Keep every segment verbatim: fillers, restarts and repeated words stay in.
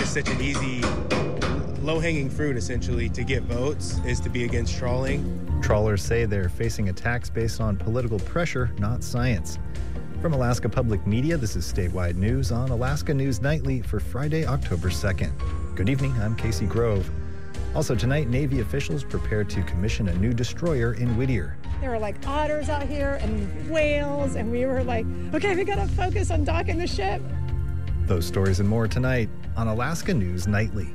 just such an easy, low-hanging fruit, essentially, to get votes is to be against trawling. Trawlers say they're facing attacks based on political pressure, not science. From Alaska Public Media, this is Statewide News on Alaska News Nightly for Friday, October second. Good evening, I'm Casey Grove. Also tonight, Navy officials prepare to commission a new destroyer in Whittier. There were like otters out here and whales, and we were like, okay, we gotta focus on docking the ship. Those stories and more tonight on Alaska News Nightly.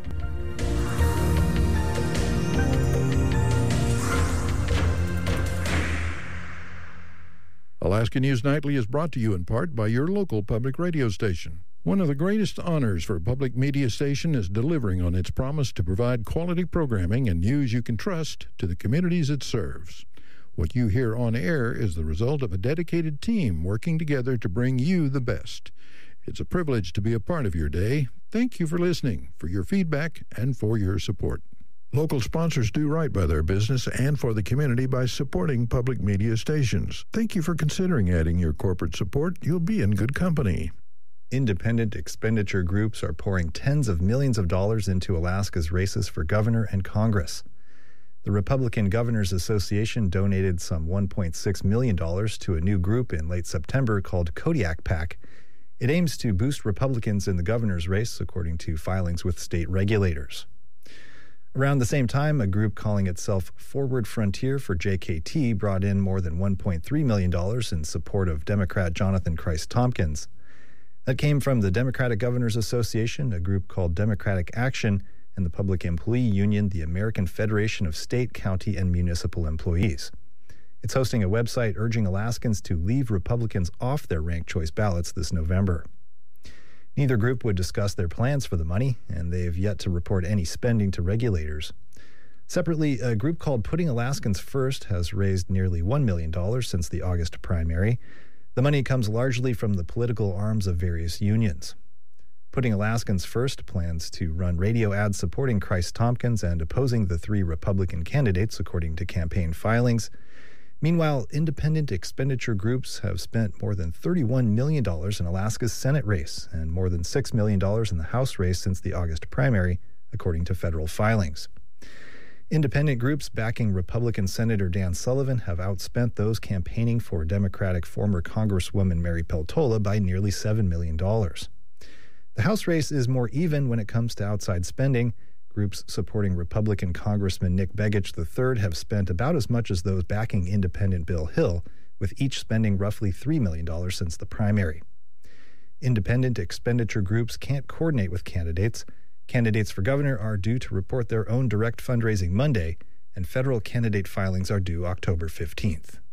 Alaska News Nightly is brought to you in part by your local public radio station. One of the greatest honors for a public media station is delivering on its promise to provide quality programming and news you can trust to the communities it serves. What you hear on air is the result of a dedicated team working together to bring you the best. It's a privilege to be a part of your day. Thank you for listening, for your feedback, and for your support. Local sponsors do right by their business and for the community by supporting public media stations. Thank you for considering adding your corporate support. You'll be in good company. Independent expenditure groups are pouring tens of millions of dollars into Alaska's races for governor and Congress. The Republican Governors Association donated some one point six million dollars to a new group in late September called Kodiak PAC. It aims to boost Republicans in the governor's race, according to filings with state regulators. Around the same time, a group calling itself Forward Frontier for J K T brought in more than one point three million dollars in support of Democrat Jonathan Christ Tompkins. That came from the Democratic Governors Association, a group called Democratic Action, and the public employee union, the American Federation of State, County, and Municipal Employees. It's hosting a website urging Alaskans to leave Republicans off their ranked choice ballots this November. Neither group would discuss their plans for the money, and they have yet to report any spending to regulators. Separately, a group called Putting Alaskans First has raised nearly one million dollars since the August primary. The money comes largely from the political arms of various unions. Putting Alaskans First plans to run radio ads supporting Christ Tompkins and opposing the three Republican candidates, according to campaign filings. Meanwhile, independent expenditure groups have spent more than thirty-one million dollars in Alaska's Senate race and more than six million dollars in the House race since the August primary, according to federal filings. Independent groups backing Republican Senator Dan Sullivan have outspent those campaigning for Democratic former Congresswoman Mary Peltola by nearly seven million dollars. The House race is more even when it comes to outside spending. Groups supporting Republican Congressman Nick Begich the third have spent about as much as those backing independent Bill Hill, with each spending roughly three million dollars since the primary. Independent expenditure groups can't coordinate with candidates. Candidates for governor are due to report their own direct fundraising Monday, and federal candidate filings are due October fifteenth.